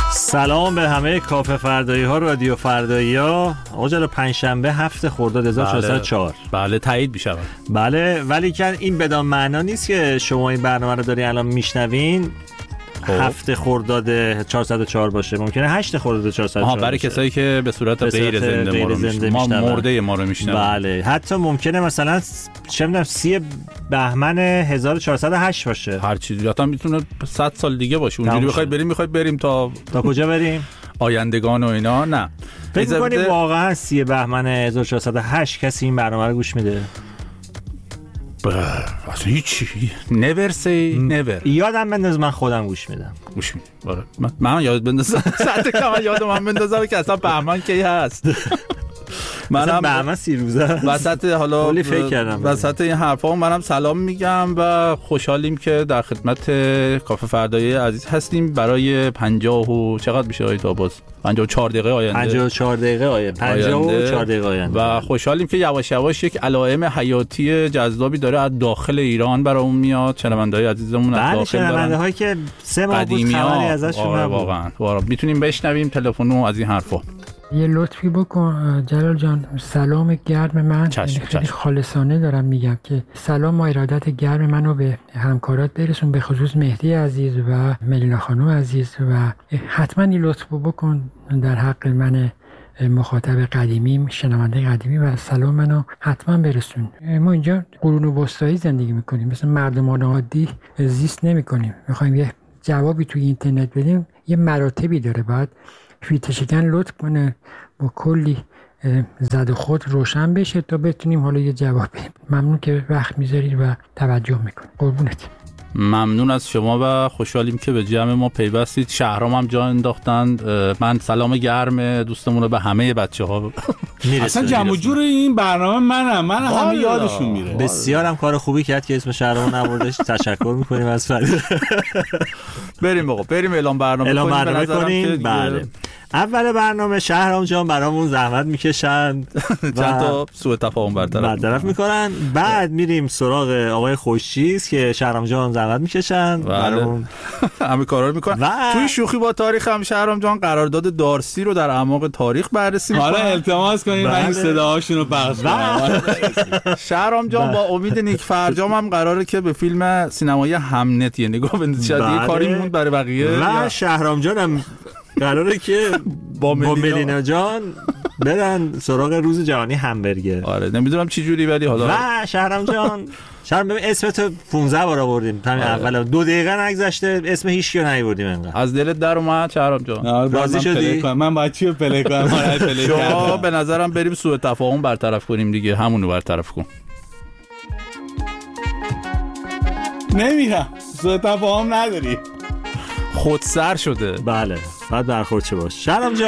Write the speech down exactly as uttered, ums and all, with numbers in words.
سلام به همه کافه فردایی ها، رادیو فردایی ها. آقا جلو پنجشنبه هفت خرداد هزار و چهارصد و چهار. بله تایید میشه. بله ولی که این بدان معنا نیست که شما این برنامه رو داری الان میشنوین هفت خرداد چهارصد و چهار باشه، ممکنه هشت خرداد چهارصد و چهار. آها، برای کسایی که به صورت به غیر صورت زنده غیر ما رو زنده میشنون، ما میشنون. مرده ما رو میشنون. بله حتی ممکنه مثلا چه میدونم سی بهمن هزار و چهارصد و هشت باشه. هر چیزی حتی میتونه صد سال دیگه باشه. اونجوری بخواید بریم میخواید بریم تا تا کجا بریم؟ آیندگان و اینا. نه فکر می‌کنی واقعا سی بهمن هزار و چهارصد و هشت کسی این برنامه رو گوش میده؟ اصلا هیچی never say never. یادم بنداز من خودم گوش میدم. گوش میدم. آره من, من یاد بندازم ساعت کم یادم من بندازم که اصلا بهمن کی هست. منم بهمن سی روزه وسط حالا کلی فکر کردم وسط این حرفا منم سلام میگم و خوشحالیم که در خدمت کافه فردایی عزیز هستیم برای پنجاه و چقدر میشه آقای تاباز پنجاه و چهار دقیقه آینده. پنجاه و چهار دقیقه آینده. پنجاه و چهار دقیقه آینده. و خوشحالیم که یواش یواش یک علائم حیاتی جذابی داره از داخل ایران برامون میاد. شنونده‌های عزیزمون از داخل دارن. شنونده‌هایی که سه ماه بود خبری ازشون نبود. واقعا واقعا میتونیم بشنویم تلفن و از این حرفا. یه لطفی بکن جلال جان، سلام گرم من چشم، خیلی چشم. خالصانه دارم میگم که سلام و ارادت گرم منو به همکارات برسون، به خصوص مهدی عزیز و ملینا خانم عزیز، و حتما این لطفو بکن در حق من مخاطب قدیمیم، شنونده قدیمی، و سلام منو حتما برسون. ما اینجا قرون وسطایی زندگی میکنیم، مثل مردمان عادی زیست نمیکنیم. میخوایم یه جوابی توی اینترنت بدیم، یه مراتبی داره، باید توییت شکن لطف کنه با کلی زد خود روشن بشه تا بتونیم حالا یه جواب بدیم. ممنون که وقت میذارید و توجه میکنید. قربونت. ممنون از شما و خوشحالیم که به جمع ما پیوستید. شهرام هم جا انداختند. من سلام گرم دوستمون رو به همه بچه‌ها. اصلا جمع و جور این برنامه منم من همه یادشون میره. بسیار هم کار خوبی کرد که اسم شهرام نبردش. تشکر میکنیم از فرید. بریم آقا بریم اعلام برنامه اعلام برنامه کنیم. بله اول برنامه شهرام جان برامون زحمت میکشن چند تا سوء تفاهم برطرف برطرف میکنن. بعد میریم سراغ آقای خوشچیز که شهرام جان زحمت میکشن برامون همه کارا رو میکنن. و... توی شوخی با تاریخ هم شهرام جان قرارداد دارسی رو در اعماق تاریخ بررسی میکنن. حالا التماس کنین من این صداهاشون رو پخش کنم. شهرام جان با امید نیک فرجام هم قراره که به فیلم سینمایی همنت یه نگاه بندازه. شاید یه کاری مون برای بقیه. و شهرام جان هم قراره که با ملینا جان برن سراغ روز جهانی همبرگر. آره نمیدونم چی جوری ولی حالا. و شهرام جان شهرام ببین اسمت پانزده بار آوردیم همین اول دو دقیقه نگذشته اسم هیچ کیو نیاوردیم. انقدر از دلت در اومد شهرام جان؟ راضی شدی؟ من باید چی رو پلی کنم؟ شما به نظرم بریم سوء تفاهم برطرف کنیم دیگه. همونو برطرف کن. نمیرم سوء تفاهم نداری. خودسر شده. بله بعد برخورد چه باش شهرام جان.